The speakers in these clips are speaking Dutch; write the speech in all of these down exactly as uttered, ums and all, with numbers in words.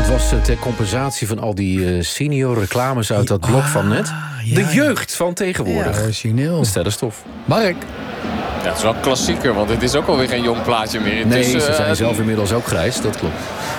Het was ter compensatie van al die uh, senior reclames uit dat blok van net. Ja, de jeugd van tegenwoordig. Ja, origineel. Een sterrenstof. Mark. Ja, het is wel een klassieker, want het is ook alweer geen jong plaatje meer. Nee, Intussen, ze zijn uh, zelf inmiddels ook grijs, dat klopt.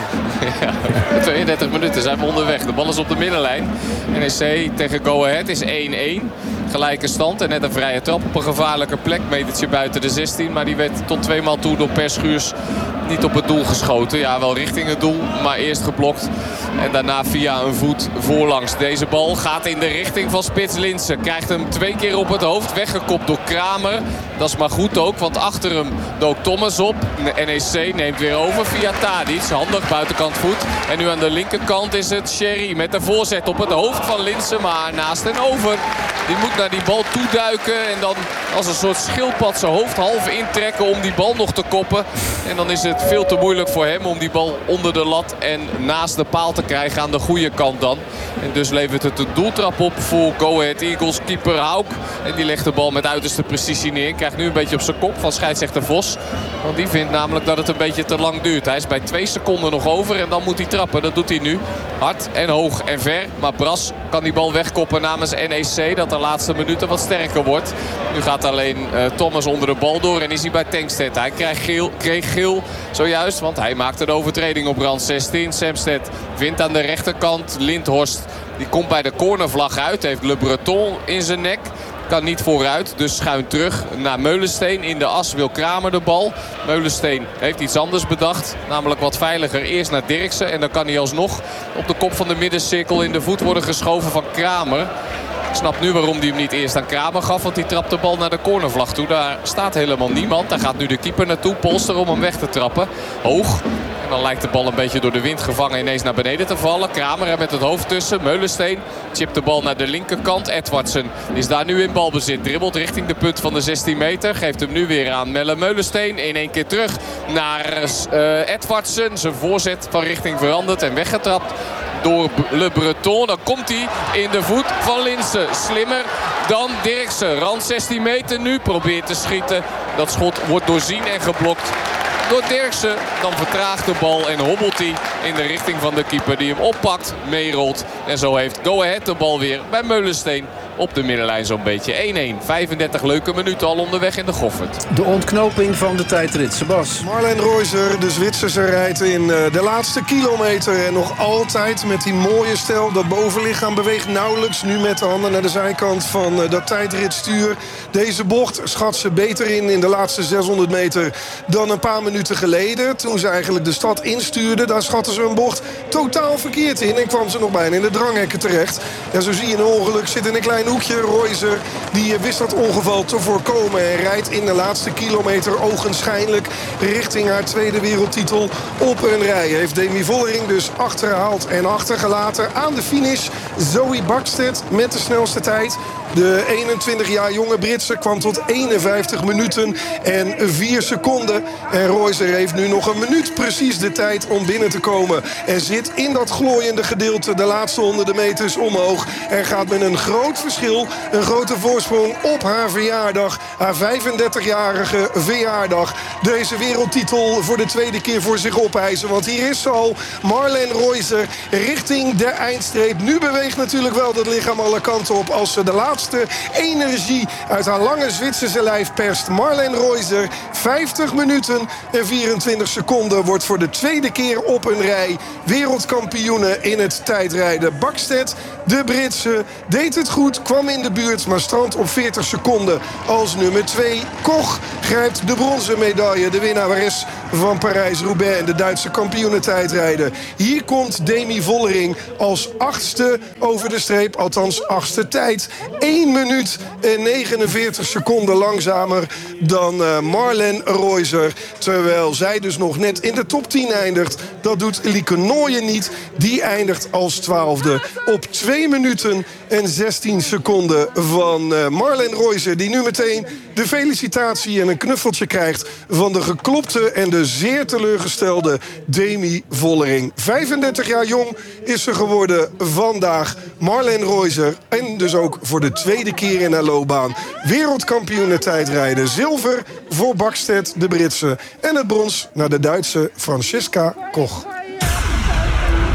Ja, tweeëndertig minuten zijn we onderweg. De bal is op de middenlijn. N E C tegen Go Ahead is één-één. Gelijke stand en net een vrije trap op een gevaarlijke plek. Metertje buiten de zestien, maar die werd tot tweemaal toe door Per Schuurs niet op het doel geschoten. Ja, wel richting het doel, maar eerst geblokt. En daarna via een voet voorlangs. Deze bal gaat in de richting van Spits Linssen. Krijgt hem twee keer op het hoofd. Weggekopt door Kramer. Dat is maar goed ook, want achter hem dook Thomas op. N E C neemt weer over via Tadic. Handig buitenkant voet. En nu aan de linkerkant is het Sherry met de voorzet op het hoofd van Linssen. Maar naast en over. Die moet naar die bal toeduiken. En dan als een soort schildpad zijn hoofd half intrekken om die bal nog te koppen. En dan is het veel te moeilijk voor hem om die bal onder de lat en naast de paal te krijgen aan de goede kant dan. En dus levert het een doeltrap op voor Go Ahead Eagles keeper Hauk. En die legt de bal met uiterste precisie neer. Krijgt nu een beetje op zijn kop van scheidsrechter Vos. Want die vindt namelijk dat het een beetje te lang duurt. Hij is bij twee seconden nog over en dan moet hij trappen. Dat doet hij nu. Hard en hoog en ver. Maar Bras kan die bal wegkoppen namens N E C. Dat de laatste minuten wat sterker wordt. Nu gaat alleen uh, Thomas onder de bal door en is hij bij Tankstedt. Hij krijgt geel, kreeg geel zojuist, want hij maakte de overtreding op rand zestien. Samstedt vindt aan de rechterkant Lindhorst. Die komt bij de cornervlag uit. Heeft Le Breton in zijn nek. Kan niet vooruit, dus schuin terug naar Meulensteen. In de as wil Kramer de bal. Meulensteen heeft iets anders bedacht. Namelijk wat veiliger. Eerst naar Dirksen. En dan kan hij alsnog op de kop van de middencirkel in de voet worden geschoven van Kramer. Ik snap nu waarom hij hem niet eerst aan Kramer gaf. Want die trapt de bal naar de cornervlag toe. Daar staat helemaal niemand. Daar gaat nu de keeper naartoe. Polster om hem weg te trappen. Hoog. En dan lijkt de bal een beetje door de wind gevangen ineens naar beneden te vallen. Kramer er met het hoofd tussen. Meulensteen chipt de bal naar de linkerkant. Edwardsen is daar nu in balbezit. Dribbelt richting de punt van de zestien meter. Geeft hem nu weer aan Melle Meulensteen. In één keer terug naar uh, Edwardsen. Zijn voorzet van richting veranderd en weggetrapt door Le Breton. Dan komt hij in de voet van Linssen. Slimmer dan Dirksen. Rand zestien meter nu. Probeert te schieten. Dat schot wordt doorzien en geblokt door Dirksen. Dan vertraagt de bal en hobbelt hij in de richting van de keeper die hem oppakt, meerolt. En zo heeft Go Ahead de bal weer bij Meulensteen op de middenlijn zo'n beetje. één-één. vijfendertig leuke minuten al onderweg in de Goffert. De ontknoping van de tijdrit, Sebas. Marlen Reuser, de Zwitserse, rijdt in de laatste kilometer. En nog altijd met die mooie stijl. Dat bovenlichaam beweegt nauwelijks. Nu met de handen naar de zijkant van dat tijdritstuur. Deze bocht schat ze beter in in de laatste zeshonderd meter dan een paar minuten geleden. Toen ze eigenlijk de stad instuurde, daar schatten ze een bocht totaal verkeerd in. En kwam ze nog bijna in de dranghekken terecht. En zo zie je een ongeluk zit in een klein hoekje. Reuser die wist dat ongeval te voorkomen. En rijdt in de laatste kilometer ogenschijnlijk richting haar tweede wereldtitel op een rij. Heeft Demi Vollering dus achterhaald en achtergelaten. Aan de finish Zoe Bäckstedt met de snelste tijd. De eenentwintig jaar jonge Britse kwam tot eenenvijftig minuten en vier seconden. En Reuser heeft nu nog een minuut precies de tijd om binnen te komen. En zit in dat glooiende gedeelte de laatste honderden meters omhoog. En gaat met een groot verschil, een grote voorsprong op haar verjaardag. Haar vijfendertigjarige verjaardag. Deze wereldtitel voor de tweede keer voor zich opeisen. Want hier is ze al, Marlen Reuser, richting de eindstreep. Nu beweegt natuurlijk wel dat lichaam alle kanten op als ze de laatste energie uit haar lange Zwitserse lijf perst. Marlen Reuser, vijftig minuten en vierentwintig seconden, wordt voor de tweede keer op een rij wereldkampioene in het tijdrijden. Bäckstedt, de Britse, deed het goed, kwam in de buurt, maar strandt op veertig seconden als nummer twee. Koch grijpt de bronzen medaille, de winnares van Parijs-Roubaix en de Duitse kampioene tijdrijden. Hier komt Demi Vollering als achtste over de streep, althans achtste tijd. één minuut en negenenveertig seconden langzamer dan uh, Marlen Reuser. Terwijl zij dus nog net in de top tien eindigt. Dat doet Lieke Nooyen niet. Die eindigt als twaalfde op twee minuten en zestien seconden van uh, Marlen Reuser. Die nu meteen de felicitatie en een knuffeltje krijgt van de geklopte en de zeer teleurgestelde Demi Vollering. vijfendertig jaar jong is ze geworden vandaag. Marlen Reuser. En dus ook voor de tweede keer in haar loopbaan wereldkampioene tijdrijden. Zilver voor Bäckstedt, de Britse. En het brons naar de Duitse Francesca Koch.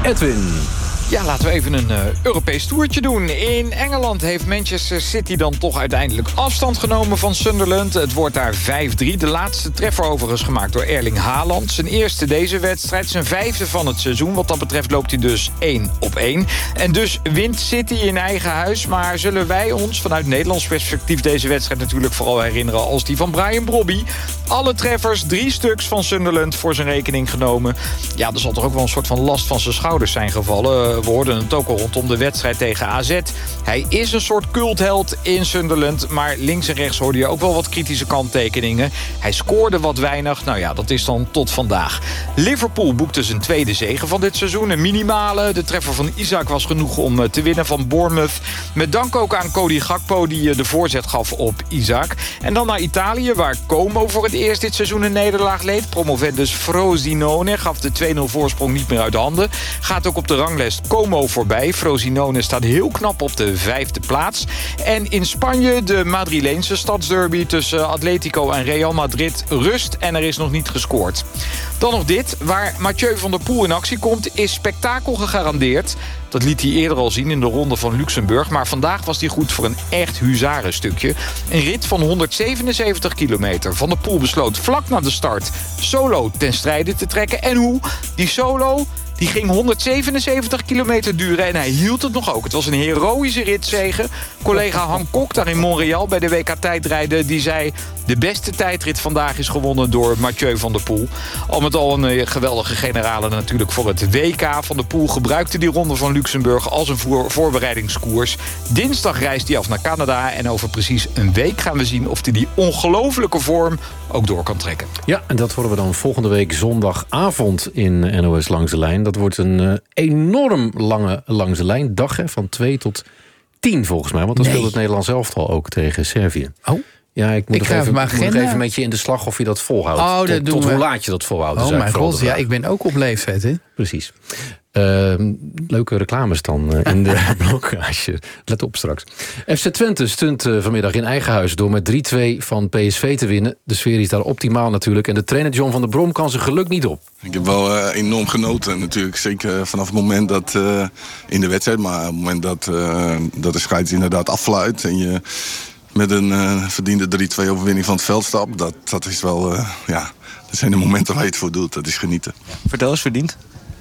Edwin. Ja, laten we even een uh, Europees toertje doen. In Engeland heeft Manchester City dan toch uiteindelijk afstand genomen van Sunderland. Het wordt daar vijf drie. De laatste treffer overigens gemaakt door Erling Haaland. Zijn eerste deze wedstrijd, zijn vijfde van het seizoen. Wat dat betreft loopt hij dus één op één. En dus wint City in eigen huis. Maar zullen wij ons vanuit Nederlands perspectief deze wedstrijd natuurlijk vooral herinneren als die van Brian Brobby. Alle treffers, drie stuks van Sunderland voor zijn rekening genomen. Ja, er zal toch ook wel een soort van last van zijn schouders zijn gevallen. We hoorden het ook al rondom de wedstrijd tegen A Z. Hij is een soort cultheld in Sunderland. Maar links en rechts hoorde je ook wel wat kritische kanttekeningen. Hij scoorde wat weinig. Nou ja, dat is dan tot vandaag. Liverpool boekte zijn tweede zege van dit seizoen. Een minimale. De treffer van Isaac was genoeg om te winnen van Bournemouth. Met dank ook aan Cody Gakpo die de voorzet gaf op Isaac. En dan naar Italië, waar Como voor het eerst dit seizoen een nederlaag leed. Promovendus Frosinone gaf de twee nul voorsprong niet meer uit handen. Gaat ook op de ranglijst Como voorbij. Frosinone staat heel knap op de vijfde plaats. En in Spanje de Madrileense stadsderby tussen Atletico en Real Madrid rust en er is nog niet gescoord. Dan nog dit. Waar Mathieu van der Poel in actie komt is spektakel gegarandeerd. Dat liet hij eerder al zien in de ronde van Luxemburg. Maar vandaag was hij goed voor een echt huzarenstukje. Een rit van honderdzevenenzeventig kilometer. Van der Poel besloot vlak na de start solo ten strijde te trekken. En hoe? Die solo die ging honderdzevenenzeventig kilometer duren en hij hield het nog ook. Het was een heroïsche ritzege. Collega Han Kok daar in Montreal bij de W K tijdrijden, die zei: de beste tijdrit vandaag is gewonnen door Mathieu van der Poel. Al met al een geweldige generale natuurlijk voor het W K. Van der Poel gebruikte die ronde van Luxemburg als een voor- voorbereidingskoers. Dinsdag reist hij af naar Canada en over precies een week gaan we zien of hij die ongelofelijke vorm ook door kan trekken. Ja, en dat horen we dan volgende week zondagavond in N O S Langs de Lijn. Dat wordt een uh, enorm lange Langs de Lijn dag, hè, van twee tot tien volgens mij. Want dan nee. speelt het Nederlands elftal ook tegen Servië. Oh. Ja, ik moet, ik nog even, moet nog even met je in de slag of je dat volhoudt. Oh, dat tot doen tot we. hoe laat je dat volhoudt. Oh mijn god, ja, ik ben ook op leeftijd, hè? Precies. Uh, leuke reclames dan uh, in de blokkage. Let op straks. F C Twente stunt uh, vanmiddag in eigen huis door met drie twee van P S V te winnen. De sfeer is daar optimaal natuurlijk. En de trainer John van der Brom kan zijn geluk niet op. Ik heb wel uh, enorm genoten natuurlijk. Zeker vanaf het moment dat uh, in de wedstrijd. Maar op het moment dat, uh, dat de scheids inderdaad affluit en je met een uh, verdiende drie twee overwinning van het veld stapt. Dat, dat is wel, uh, ja, dat zijn de momenten waar je het voor doet. Dat is genieten. Vertel eens, verdiend?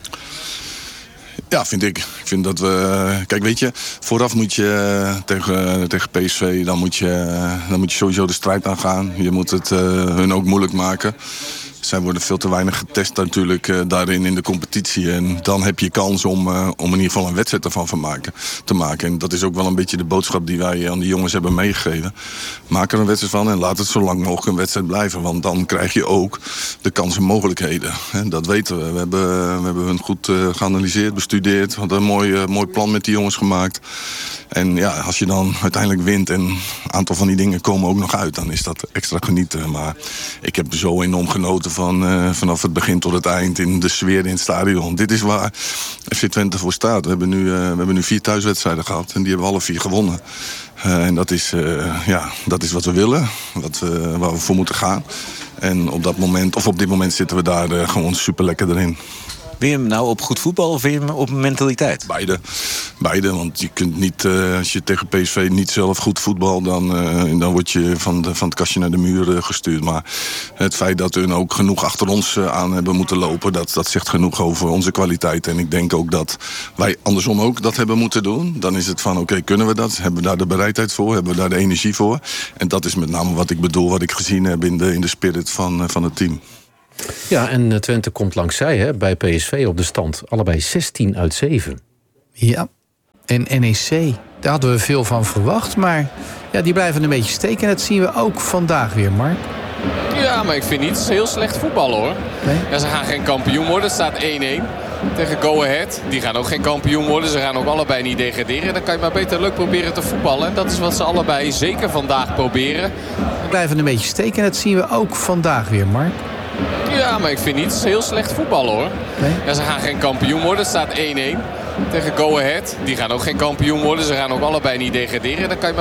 Ja, vind ik. Ik vind dat we... Kijk, weet je, vooraf moet je tegen, tegen P S V... Dan moet, je, dan moet je sowieso de strijd aangaan. Je moet het uh, hun ook moeilijk maken. Zij worden veel te weinig getest natuurlijk uh, daarin in de competitie. En dan heb je kans om, uh, om in ieder geval een wedstrijd ervan van maken, te maken. En dat is ook wel een beetje de boodschap die wij aan die jongens hebben meegegeven. Maak er een wedstrijd van en laat het zo lang mogelijk een wedstrijd blijven. Want dan krijg je ook de kansen en mogelijkheden. He, dat weten we. We hebben, we hebben hun goed uh, geanalyseerd, bestudeerd. We hadden een mooi, uh, mooi plan met die jongens gemaakt. En ja, als je dan uiteindelijk wint en een aantal van die dingen komen ook nog uit, dan is dat extra genieten. Maar ik heb zo enorm genoten van uh, vanaf het begin tot het eind in de sfeer in het stadion. Dit is waar F C Twente voor staat. We hebben nu, uh, we hebben nu vier thuiswedstrijden gehad en die hebben we alle vier gewonnen. Uh, en dat is, uh, ja, dat is wat we willen, wat we, waar we voor moeten gaan. En op dat moment, of op dit moment zitten we daar uh, gewoon super lekker erin. Wil je hem nou op goed voetbal of wil je hem op mentaliteit? Beide. Beide, want je kunt niet, uh, als je tegen P S V niet zelf goed voetbal, dan, uh, dan word je van, de, van het kastje naar de muur uh, gestuurd. Maar het feit dat hun ook genoeg achter ons uh, aan hebben moeten lopen, dat, dat zegt genoeg over onze kwaliteit. En ik denk ook dat wij andersom ook dat hebben moeten doen. Dan is het van, oké, okay, kunnen we dat? Hebben we daar de bereidheid voor? Hebben we daar de energie voor? En dat is met name wat ik bedoel, wat ik gezien heb in de, in de spirit van, uh, van het team. Ja, en Twente komt langs zij hè, bij P S V op de stand. Allebei zestien uit zeven. Ja, en N E C, daar hadden we veel van verwacht. Maar ja, die blijven een beetje steken. En dat zien we ook vandaag weer, Mark. Ja, maar ik vind niet heel slecht voetballen, hoor. Nee? Ja, ze gaan geen kampioen worden. Het staat één één tegen Go Ahead. Die gaan ook geen kampioen worden. Ze gaan ook allebei niet degraderen. Dan kan je maar beter leuk proberen te voetballen. En dat is wat ze allebei zeker vandaag proberen. Die blijven een beetje steken. En dat zien we ook vandaag weer, Mark. Ja, maar ik vind niet heel slecht voetballen, hoor. Nee? Ja, ze gaan geen kampioen worden. Het staat één één tegen Go Ahead. Die gaan ook geen kampioen worden. Ze gaan ook allebei niet degraderen. Dan kan je maar